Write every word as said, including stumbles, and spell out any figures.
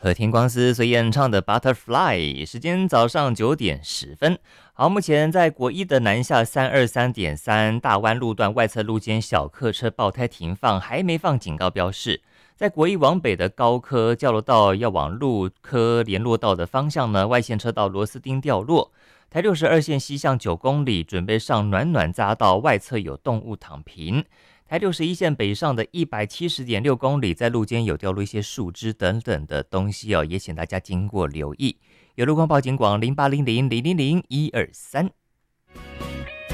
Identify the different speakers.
Speaker 1: 和田光司所演唱的 Butterfly， 时间早上九点十分。好，目前在国一的南下三二三点三大湾路段外侧路间小客车爆胎停放，还没放警告标示。在国一往北的高科交流道要往路科联络道的方向呢，外线车道螺丝钉掉落。台六十二线西向九公里，准备上暖暖匝道外侧有动物躺平。台六十一线北上的一百七十点六公里，在路间有掉落一些树枝等等的东西哦，也请大家经过留意。有路况报警广零八零零零零零一二三。